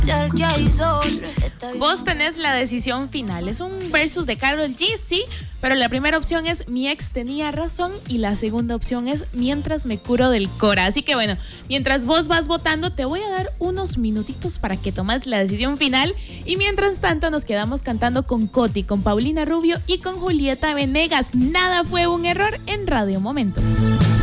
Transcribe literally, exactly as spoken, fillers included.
Vos tenés la decisión final. Es un versus de Karol G, sí, pero la primera opción es mi ex tenía razón y la segunda opción es mientras me curo del cora. Así que bueno, mientras vos vas votando, te voy a dar unos minutitos para que tomes la decisión final y mientras tanto nos quedamos cantando con Coti, con Paulina Rubio y con Julieta Venegas. Nada fue un error en Radio Momentos.